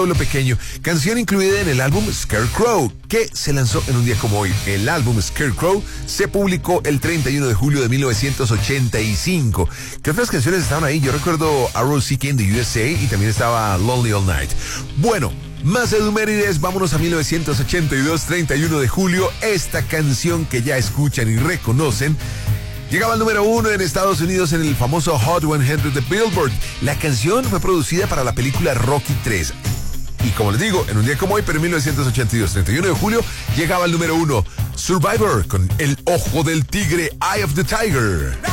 Pueblo Pequeño, canción incluida en el álbum Scarecrow, que se lanzó en un día como hoy. El álbum Scarecrow se publicó el 31 de julio de 1985. ¿Qué otras canciones estaban ahí? Yo recuerdo Arrow City in the USA y también estaba Lonely All Night. Bueno, más edumérides, vámonos a 1982, 31 de julio. Esta canción que ya escuchan y reconocen llegaba al número 1 en Estados Unidos en el famoso Hot 100 de Billboard. La canción fue producida para la película Rocky 3. Y como les digo, en un día como hoy, pero en 1982, 31 de julio, llegaba al número 1, Survivor, con El Ojo del Tigre, Eye of the Tiger.